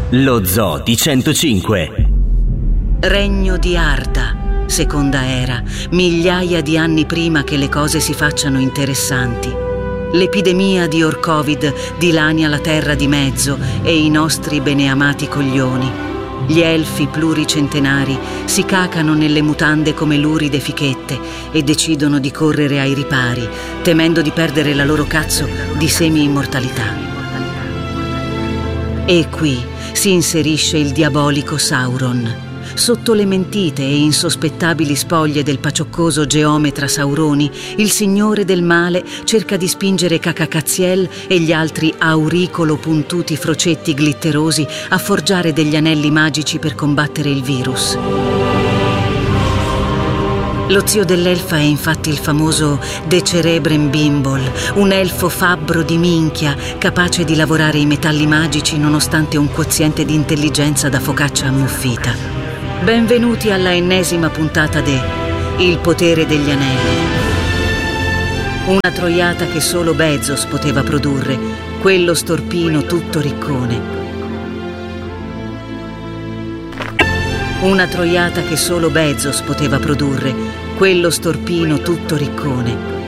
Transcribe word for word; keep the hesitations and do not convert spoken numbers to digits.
Lo Zoo di centocinque. Regno di Arda, seconda era, migliaia di anni prima che le cose si facciano interessanti. L'epidemia di Orcovid dilania la terra di mezzo e i nostri beneamati coglioni. Gli elfi pluricentenari si cacano nelle mutande come luride fichette e decidono di correre ai ripari, temendo di perdere la loro cazzo di semi-immortalità. E qui si inserisce il diabolico Sauron. Sotto le mentite e insospettabili spoglie del pacioccoso geometra Sauroni, il signore del male cerca di spingere Cacacazziel e gli altri auricolo puntuti frocetti glitterosi a forgiare degli anelli magici per combattere il virus. Lo zio dell'elfa è infatti il famoso De Cerebrem Bimbol, un elfo fabbro di minchia, capace di lavorare i metalli magici nonostante un quoziente di intelligenza da focaccia ammuffita. Benvenuti alla ennesima puntata de Il potere degli anelli. Una troiata che solo Bezos poteva produrre, quello storpino tutto riccone. Una troiata che solo Bezos poteva produrre, quello storpino tutto riccone.